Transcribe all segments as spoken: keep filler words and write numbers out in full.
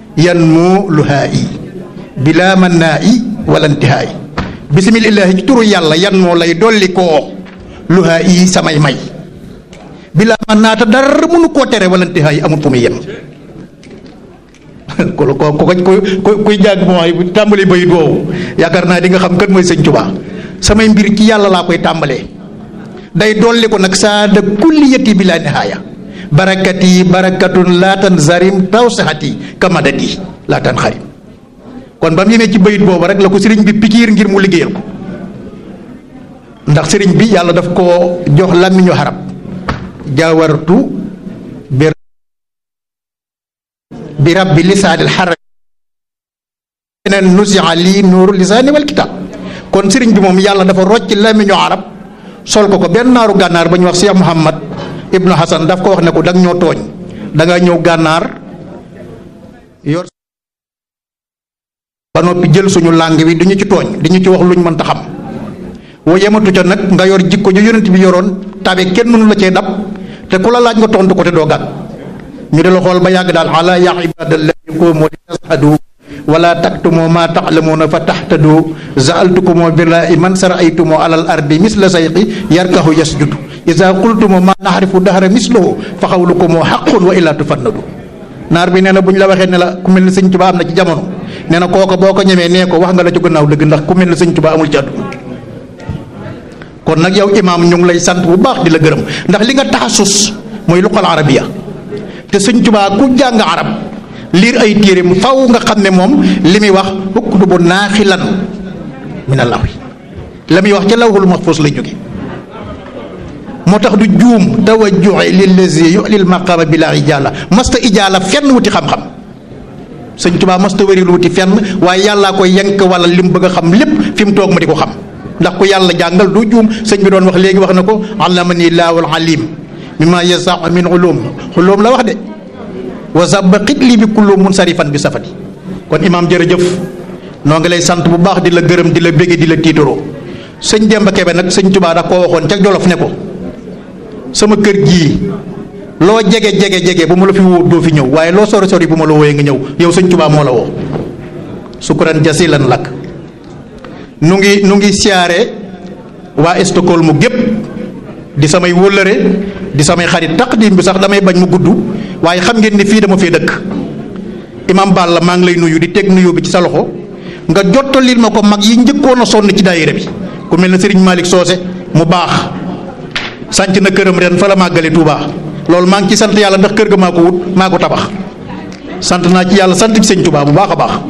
yanmu luhaa'i bila mannaa'i wala intihaa'i bismillahi ci turu yàlla yan moo lay dolli koo luhaa'i samay may bila mannaata dara mënu koo tere wala intihaa'i amul fu muy yem ko ko ko ko kuy jàng mooy bu tàmbali bayit woowu yaakaar naa di nga xam kan mooy sëñ Tuubaa samay mbir ci yàlla laa koy tàmbalee day dolli ko nag saada kulliyati bila nihaaya barakati barakatun laatan zarim tawsaxati kamadati laatan xarim kon ba mu yemee ci bayit boobu rek la ko sëriñ bi pikiir ngir mu liggéeyal ko ndax sëriñ bi yàlla daf koo jox làmmiñu xarab jaawartu bi bi rabbi lisaanil xarab neen nusia lii nuuru lisaani wal kitaab kon sëriñ bi moom yàlla dafa rocc làmmiñu arab sol ko ko benn naaru gànnaar ba ñu wax Cheikh Mouhamad Ibnu Hasan daf ko wax ne ko danga ñoo tooñ danga ñëw gànnaar yor ba noppi jël suñu langue bi duñu ci tooñ duñu ci wax luñ mënta xam woo yematu ca nag nga yor jikko ju yonent bi yoroon tabe kenn mënu la cee dab te ku la laaj nga tontu ko te doo gàtt ñu de la xool ba yàgg daal ala ya ibadallahi qumu li tashhadu wala taktumu ma ta'lamuna fa tahtadu za'altukumu billahi man sara'aytumu alal ardi misla sayqi yarkahu yasjudu iza qultumu ma na'rifu dahra mislahu fa qawlukumu haqqun wa illa tufannadu naar bi nee na bu ñu la waxee ne la ku mel ni sëñ Tuubaa am na ci jamono nee na kooka boo ko ñemee nee ko wax nga la ci gannaaw dëgg ndax ku mel ni sëñ Tuubaa amul ci àdduna kon nag yow imaam ñu ngi lay sant bu baax di la gërëm ndax li nga taxasus mooy luqal arabiya te sëñ Tuubaa ku jàng arab liir ay téereem faw nga xam ne moom li muy wax uktubu naaxilan min allahi la muy wax ca lawhul mahfuus la jóge moo tax du juum tawajjuhi lillazi yu'lil maqama bila ijaala masta ijaala fenn wuti xam-xam sëñ Tuubaa masta wëri lu wuti fenn waaye yàllaa koy yenk wala lim bëgg a xam lépp fi mu toog mu di ko xam ndax ku yàlla jàngal du juum sëñ bi doon wax léegi wax na ko allamani laahul alim mimma yasa min ulum ulum la wax de wa zabba xitli bi kullu munsarifan bi safati kon imaam jërëjëf noo ngi lay sant bu baax di la gërëm di la bégge di la tiitaroo sëñ Demba Kebe nag sëñ Tuubaa da koo waxoon ca Jolof ne ko sama kër gii loo jege jege jege bu ma la fi woo doo fi ñëw waaye loo sori sori bu ma la wooyee nga ñëw yow sëñ Tuubaa moo la woo sukkuran jasilan lakk nu ngi nu ngi siyaare waa Stockholm gépp di samay wóllëre di samay xarit taqdim bi sax damay bañ mu gudd waaye xam ngeen ni fii dama fee dëkk imam Balla maa ngi lay nuyu di teg nuyu bi ci sa loxo nga jottalil ma ko mag yi njëkkoon a sonn ci daayira bi ku mel ne Serigne Malick Soose mu baax sànc na këram ren fa la màggale Touba loolu maa ngi ci sant yàlla ndax kër ga maa ko wut maa ko tabax sant naa ci yàlla sant ci sëñ Touba bu baax a baax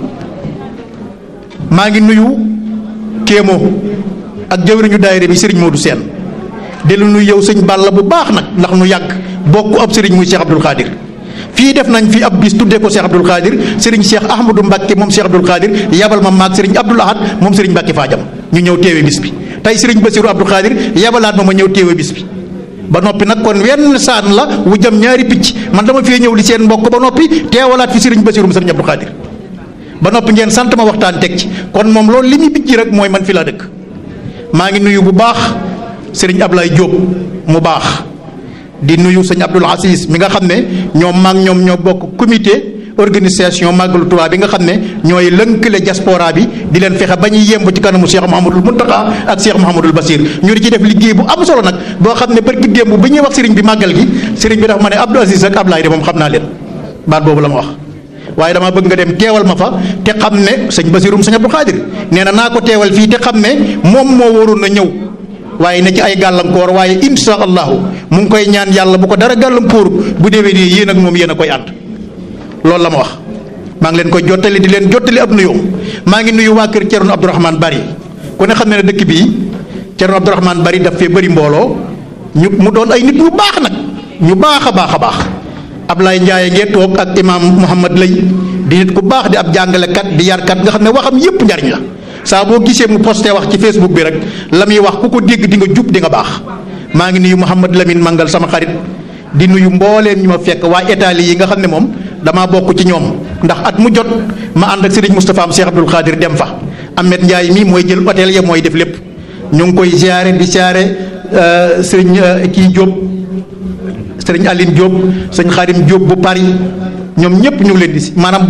maa ngi nuyu Kéemo ak jëwriñu daayira bi Serigne Modou Sène dellu nuyu yow sëñ Balla bu baax nag ndax nu yàgg bokk ab Serigne muy Cheikh Abdoul Khadir fii def nañ fi ab bis tuddee ko Cheikh Abdoul Khadir Serigne Cheikh Ahmadou Mbacke moom Cheikh Abdoul Khadir yabal ma maag Serigne Abdoul Ahad moom Serigne Mbacke Fadiam ñu ñëw teewe bis bi tey Serigne Bassirou Abdoul Khadir yabalaat ma ma ñëw teewe bis bi ba noppi nag kon wenn saan la wu jëm ñaari picc man dama fee ñëw li seen mbokk ba noppi teewalaat fi Serigne Bassirou Serigne Abdoul Khadir ba noppi ngeen sant ma waxtaan teg ci kon moom loolu li muy bijji rek mooy man fi laa dëkk maa ngi nuyu bu baax Serigne Ablaye Diop mu baax di nuyu sëñ Abdoul Aziz mi nga xam ne ñoom maag ñoom ñoo bokk comité organisation Màggalu Tuubaa bi nga xam ne ñooy lënkale diaspora bi di leen fexe ba ñuy yemb ci kanamu Cheikh Mouhamadul Mountakha ak Cheikh Mouhamadul Bassir ñu di ci def liggéey bu am solo nag boo xam ne barki démb bi ñuy wax sëriñ bi màggal gi sëriñ bi dafa ma ne Abdou Aziz ak Ablaye de moom xam naa leen baat boobu la ma wax waaye damaa bëgg nga dem teewal ma fa te xam ne sëñ Bassirum sëñ Abdou Khadir nee na naa ko teewal fii te xam ne moom moo waroon a ñëw waaye ne ci ay gàllankoor waaye insha allahu mu ngi koy ñaan yàlla bu ko dara gàllankoor bu déwee nii yéen ak moom yéen a koy ànd loolu la ma wax maa ngi leen koy jottali di leen jottali ab nuyoo maa ngi nuyu waa kër Thierno Abdourahmane Bari ku ne xam ne ne dëkk bii Thierno Abdourahmane Bari daf fee bëri mbooloo ñu mu doon ay nit ñu baax nag ñu baax a baax a baax Ablaye Ndiaye ngee toog ak imam Mouhamad Lay di nit ku baax di ab jàngalekat di yarkat nga xam ne waxam yépp njariñ la saa boo gisee mu posté wax ci Facebook bi rek la muy wax ku ko dégg di nga jub di nga baax maa ngi nuyu Mouhamad Lamine Mangal sama xarit di nuyu mbooleem ñu ma fekk waa Italie yi nga xam ne moom damaa bokk ci ñoom ndax at mu jot ma ànd ak Serigne Moustapha am Cheikh Abdoul Khadir dem fa Ahmed Ndiaye mii mooy jël hôtel ya mooy def lépp ñu ngi koy ziare di ziare Serigne kii Diop Serigne Aline Diop sëñ Khadim Diop bu Paris ñoom ñëpp ñu ngi leen di si maanaam